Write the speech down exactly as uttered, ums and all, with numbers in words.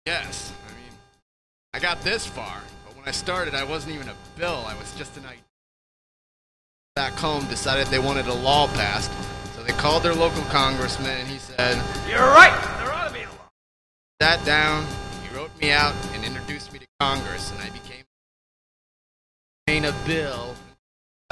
Yes. I mean, I got this far, but when I started, I wasn't even a bill. I was just an idea. Back home, decided they wanted a law passed, so they called their local congressman, and he said, "You're right. There ought to be a law." Sat down, he wrote me out, and introduced me to Congress, and I became a bill